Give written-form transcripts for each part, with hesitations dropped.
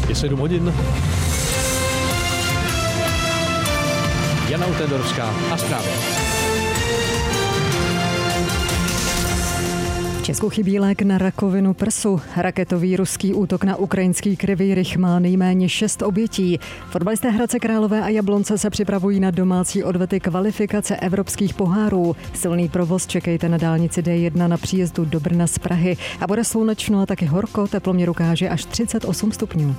Je 7 hodin. Jana Utendorovská a zprávy. V Česku chybí lék na rakovinu prsu. Raketový ruský útok na ukrajinský Kryvý Rih má nejméně 6 obětí. Fotbalisté Hradce Králové a Jablonce se připravují na domácí odvety kvalifikace evropských pohárů. Silný provoz čekejte na dálnici D1 na příjezdu do Brna z Prahy. A bude slunečno a taky horko, teploměr ukáže až 38 stupňů.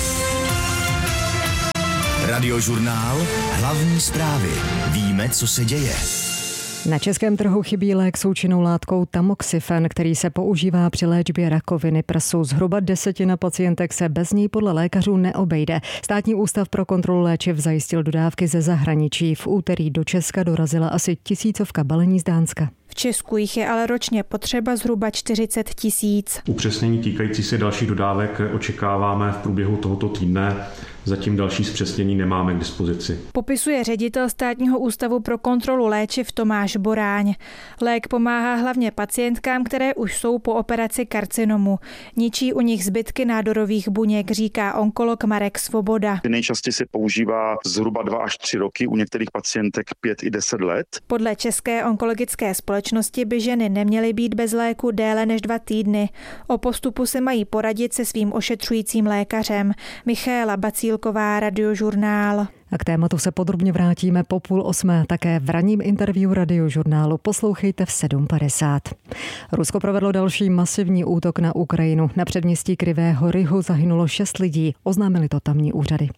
Radiožurnál, hlavní zprávy. Víme, co se děje. Na českém trhu chybí lék s účinnou látkou tamoxifen, který se používá při léčbě rakoviny prsu. Zhruba 10% pacientek se bez něj podle lékařů neobejde. Státní ústav pro kontrolu léčiv zajistil dodávky ze zahraničí. V úterý do Česka dorazila asi 1000 balení z Dánska. V Česku jich je ale ročně potřeba zhruba 40 000. Upřesnění týkající se dalších dodávek očekáváme v průběhu tohoto týdne. Zatím další zpřesnění nemáme k dispozici. Popisuje ředitel Státního ústavu pro kontrolu léčiv Tomáš Boráň. Lék pomáhá hlavně pacientkám, které už jsou po operaci karcinomu. Ničí u nich zbytky nádorových buněk, říká onkolog Marek Svoboda. Nejčastěji se používá zhruba 2 až 3 roky, u některých pacientek 5 i 10 let. Podle České onkologické společnosti by ženy neměly být bez léku déle než 2 týdny. O postupu se mají poradit se svým ošetřujícím lékařem. Michaela Bacílková, Radiožurnál. A k tématu se podrobně vrátíme po 7:30 také v ranním interview Radiožurnálu. Poslouchejte v 7:50. Rusko provedlo další masivní útok na Ukrajinu. Na předměstí Kryvého Rihu zahynulo 6 lidí. Oznámili to tamní úřady.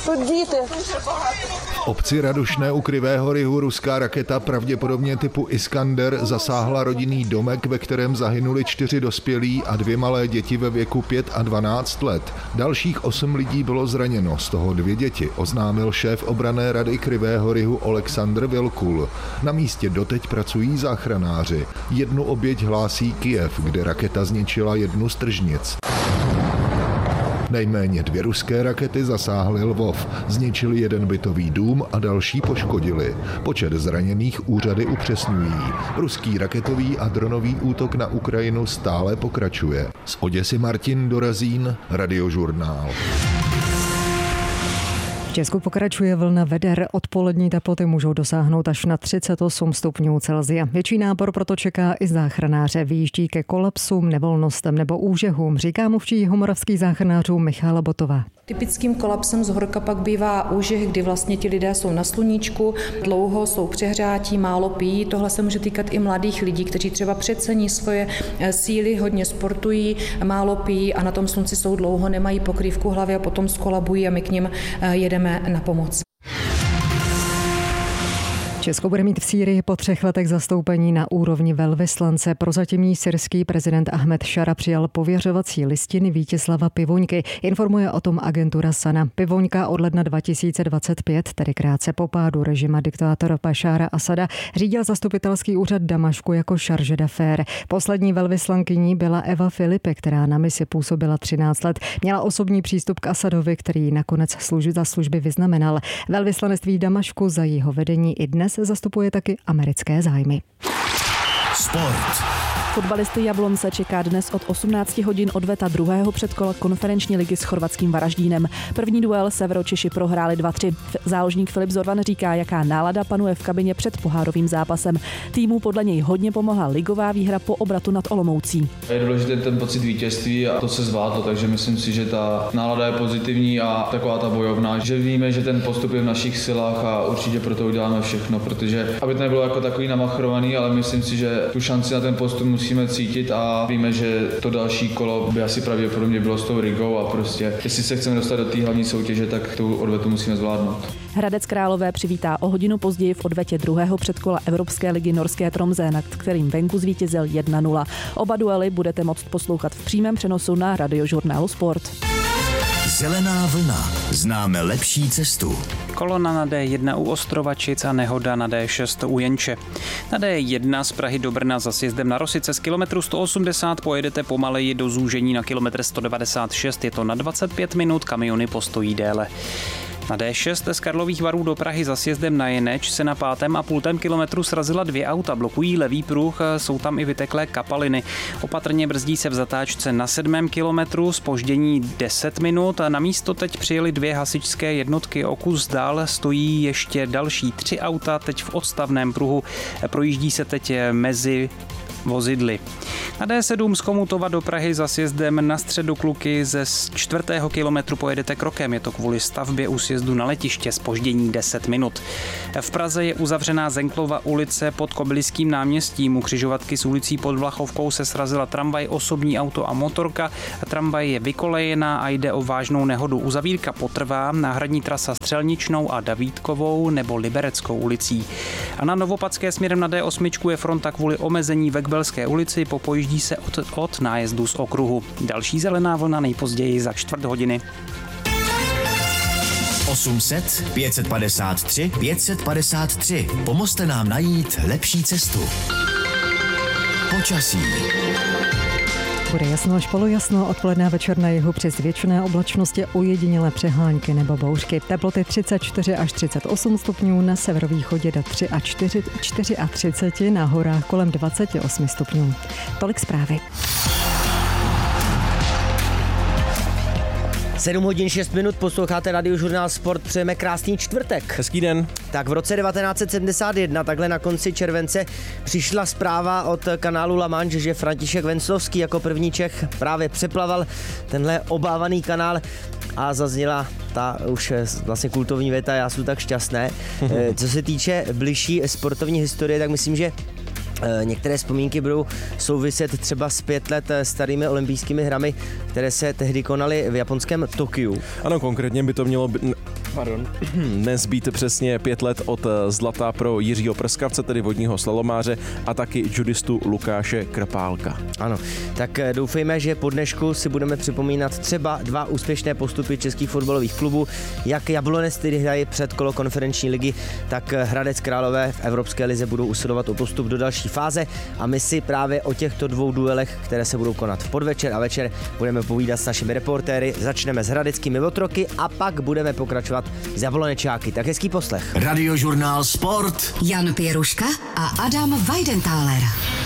V obci Radošné u Kryvého Rihu ruská raketa pravděpodobně typu Iskander zasáhla rodinný domek, ve kterém zahynuli 4 dospělí a 2 malé děti ve věku 5 a 12 let. Dalších 8 lidí bylo zraněno, z toho 2 děti, oznámil šéf obranné rady Kryvého Rihu Oleksandr Vilkul. Na místě doteď pracují záchranáři. 1 oběť hlásí Kyjev, kde raketa zničila 1 z tržnic. Nejméně 2 ruské rakety zasáhly Lvov, zničili 1 bytový dům a další poškodili. Počet zraněných úřady upřesňují. Ruský raketový a dronový útok na Ukrajinu stále pokračuje. Z Oděsy Martin Dorazín, Radiožurnál. V Česku pokračuje vlna veder. Odpolední teploty můžou dosáhnout až na 38 stupňů Celsia. Větší nápor proto čeká i záchranáře. Vyjíždí ke kolapsům, nevolnostem nebo úžehům, říká mluvčí jihomoravských záchranářů Michála Botová. Typickým kolapsem z horka pak bývá úžeh, kdy vlastně ti lidé jsou na sluníčku, dlouho jsou přehřátí, málo pijí. Tohle se může týkat i mladých lidí, kteří třeba přecení svoje síly, hodně sportují, málo pijí a na tom slunci jsou dlouho, nemají pokrývku hlavy a potom skolabují a my k nim jedeme na pomoc. Česko bude mít v Sýrii po 3 letech zastoupení na úrovni velvyslance. Prozatímní syrský prezident Ahmed Šara přijal pověřovací listiny Vítězslava Pivoňky. Informuje o tom agentura Sana. Pivoňka od ledna 2025, tedy krátce po pádu režima diktátora Bašára Asada, řídil zastupitelský úřad Damašku jako charge d'affaires. Poslední velvyslankyní byla Eva Filipe, která na misi působila 13 let. Měla osobní přístup k Asadovi, který nakonec za služby vyznamenal. Velvyslanectví Damašku za jeho vedení i dnes zastupuje taky americké zájmy. Sport. Fotbalisty Jablonce čeká dnes od 18 hodin odveta 2. předkola konferenční ligy s chorvatským Varaždínem. První duel Severočeši prohráli 2-3. Záložník Filip Zorvan říká, jaká nálada panuje v kabině před pohárovým zápasem. Týmu podle něj hodně pomohla ligová výhra po obratu nad Olomoucí. Je důležité ten pocit vítězství a to se zvládlo, takže myslím si, že ta nálada je pozitivní a taková ta bojovná, že víme, že ten postup je v našich silách a určitě pro to uděláme všechno, protože aby to nebylo jako takový namachrovaný, ale myslím si, že tu šanci na ten postup musíme cítit a víme, že to další kolo by asi pravděpodobně bylo s tou Rigou a prostě, jestli se chceme dostat do té hlavní soutěže, tak tu odvetu musíme zvládnout. Hradec Králové přivítá o hodinu později v odvetě 2. předkola Evropské ligy Norské Tromsø, nad kterým venku zvítězil 1-0. Oba duely budete moct poslouchat v přímém přenosu na Radiožurnálu Sport. Zelená vlna. Známe lepší cestu. Kolona na D1 u Ostrovačic a nehoda na D6 u Jenče. Na D1 z Prahy do Brna za sjezdem na Rosice z kilometru 180 pojedete pomaleji do zúžení na kilometr 196. Je to na 25 minut, kamiony postojí déle. Na D6 z Karlových Varů do Prahy za sjezdem na Jeneč se na 5,5 kilometru srazila 2 auta, blokují levý pruh, jsou tam i vyteklé kapaliny. Opatrně brzdí se v zatáčce na 7. kilometru, zpoždění 10 minut a na místo teď přijeli 2 hasičské jednotky. O kus dál stojí ještě další 3 auta, teď v odstavném pruhu, projíždí se teď mezi vozidly. Na D7 z Chomutova do Prahy za sjezdem na Středu Kluky ze 4. kilometru pojedete krokem. Je to kvůli stavbě u sjezdu na letiště, zpoždění 10 minut. V Praze je uzavřená Zenklova ulice pod Kobyliským náměstím. U křižovatky s ulicí pod Vlachovkou se srazila tramvaj, osobní auto a motorka. Tramvaj je vykolejená a jde o vážnou nehodu. Uzavírka potrvá, náhradní trasa Střelničnou a Davídkovou nebo Libereckou ulicí. A na Novopadské směrem na D8 je fronta kvůli omezení ve Kbelské ulici, popojíždí se od nájezdu z okruhu. Další zelená vlna nejpozději za 4 hodiny. 800 553 553. Pomozte nám najít lepší cestu. Počasí. Bude jasno až polojasno, odpoledne a večer na jihu přes většiné oblačnosti ojedinělé přehánky nebo bouřky. Teploty 34 až 38 stupňů, na severovýchodě do 34, na horách kolem 28 stupňů. Tolik zprávy. 7 hodin 6 minut, posloucháte Radiožurnál Sport, přejeme krásný čtvrtek. Hezký den. Tak v roce 1971, takhle na konci července, přišla zpráva od kanálu La Manche, že František Venclovský jako první Čech právě přeplaval tenhle obávaný kanál a zazněla ta už vlastně kultovní věta, já jsem tak šťastný. Co se týče bližší sportovní historie, tak myslím, že některé vzpomínky budou souviset třeba s 5 let starými olympijskými hrami, které se tehdy konaly v japonském Tokiu. Ano, konkrétně by to mělo dnes být přesně 5 let od zlata pro Jiřího Prskavce, tedy vodního slalomáře, a taky judistu Lukáše Krpálka. Ano, tak doufejme, že po dnešku si budeme připomínat třeba 2 úspěšné postupy českých fotbalových klubů, jak Jablonec, který hraje před kolo konferenční ligy, tak Hradec Králové v Evropské lize budou usilovat o postup do další fáze a my si právě o těchto 2 duelech, které se budou konat v podvečer a večer, budeme povídat s našimi reportéry. Začneme s hradeckými otroky a pak budeme pokračovat s Jablonečáky. Tak hezký poslech. Radiožurnál Sport. Jan Pěruška a Adam Weidenthaler.